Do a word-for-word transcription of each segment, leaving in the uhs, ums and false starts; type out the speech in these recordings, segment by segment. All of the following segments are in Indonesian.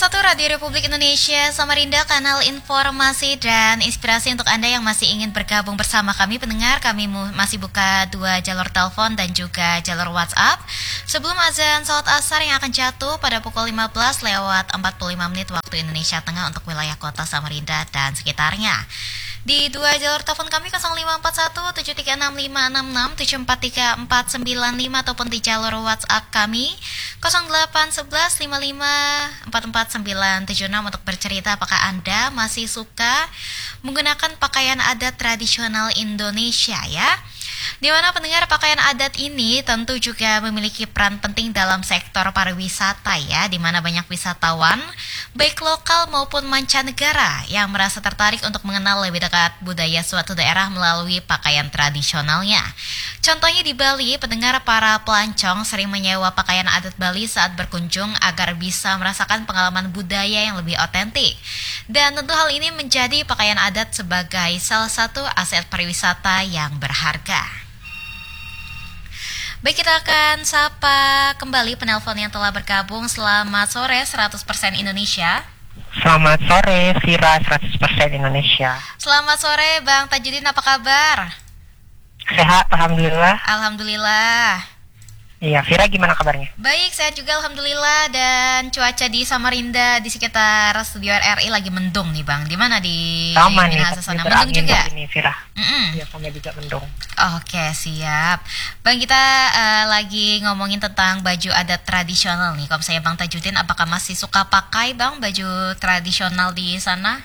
satu Radio Republik Indonesia, Samarinda, kanal informasi dan inspirasi untuk Anda yang masih ingin bergabung bersama kami pendengar. Kami masih buka dua jalur telepon dan juga jalur WhatsApp. Sebelum azan salat asar yang akan jatuh pada pukul lima belas lewat empat puluh lima menit waktu Indonesia Tengah untuk wilayah kota Samarinda dan sekitarnya. Di dua jalur telepon kami nol lima empat satu tujuh tiga enam lima enam enam tujuh empat tiga empat sembilan lima ataupun di jalur WhatsApp kami nol delapan satu satu lima lima empat empat sembilan tujuh enam untuk bercerita apakah Anda masih suka menggunakan pakaian adat tradisional Indonesia ya. Di mana pendengar pakaian adat ini tentu juga memiliki peran penting dalam sektor pariwisata ya, di mana banyak wisatawan baik lokal maupun mancanegara yang merasa tertarik untuk mengenal lebih dekat budaya suatu daerah melalui pakaian tradisionalnya. Contohnya di Bali, pendengar para pelancong sering menyewa pakaian adat Bali saat berkunjung agar bisa merasakan pengalaman budaya yang lebih otentik. Dan tentu hal ini menjadi pakaian adat sebagai salah satu aset pariwisata yang berharga. Baik, kita akan sapa kembali penelpon yang telah bergabung. Selamat sore seratus persen Indonesia. Selamat sore Vira seratus persen Indonesia. Selamat sore Bang Tajudin, apa kabar? Sehat, Alhamdulillah. Alhamdulillah. Iya, Vira gimana kabarnya? Baik, saya juga Alhamdulillah. Dan cuaca di Samarinda di sekitar studio R R I lagi mendung nih Bang. Di mana di sama nih, sana? Mendung juga? Ini Vira. Mm-mm. Iya, sama juga mendung. Oke, siap. Bang, kita uh, lagi ngomongin tentang baju adat tradisional nih. Kalau saya Bang Tajudin, apakah masih suka pakai Bang baju tradisional di sana?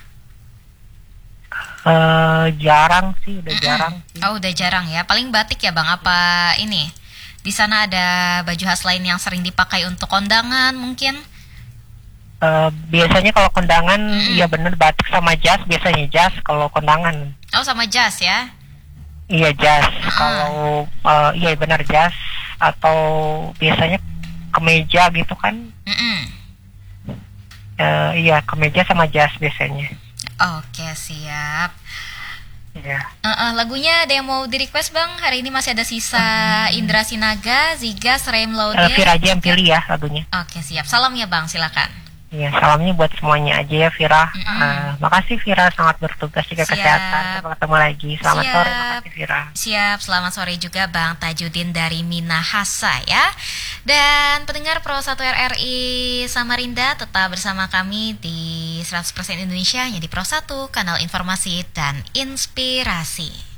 Uh, jarang sih, udah Mm-mm. jarang sih. Oh, udah jarang ya. Paling batik ya Bang, apa ini? Di sana ada baju khas lain yang sering dipakai untuk kondangan mungkin? Uh, biasanya kalau kondangan, Mm-mm. iya bener batik sama jas, biasanya jas kalau kondangan. Oh, sama jas ya? Iya jas, Mm-mm. kalau uh, iya benar jas atau biasanya kemeja gitu kan? Mm-mm. Uh, iya kemeja sama jas biasanya. Oke, siap. Iya. Uh-uh, lagunya ada yang mau di-request Bang? Hari ini masih ada sisa Indra Sinaga, Zigas, Rem Laude. Uh, Vira aja yang pilih ya lagunya. Oke, siap. Salam ya Bang, silakan. Iya, salamnya buat semuanya aja ya Vira. Mm-mm. Uh, makasih Vira, sangat bertugas juga Siap. kesehatan. Sampai ketemu lagi. Selamat Siap. sore, makasih Vira. Siap, selamat sore juga Bang Tajudin dari Minahasa ya. Dan pendengar Pro satu R R I Samarinda tetap bersama kami di seratus persen Indonesia, di Pro satu, kanal informasi dan inspirasi.